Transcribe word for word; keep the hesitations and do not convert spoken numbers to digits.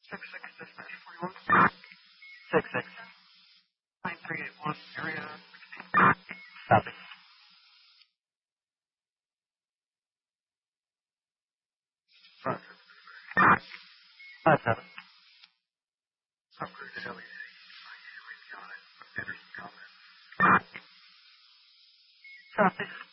Six six six nine forty one. Six six nine three eight one area. Copy. Front. Five seven. Upgrade to L E D. Got it. Anderson comment. Copy.